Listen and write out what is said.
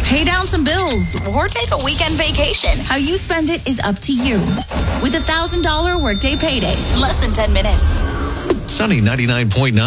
pay down some bills, or take a weekend vacation. How you spend it is up to you. With $1,000 Workday Payday, less than 10 minutes. Sunny 99.9.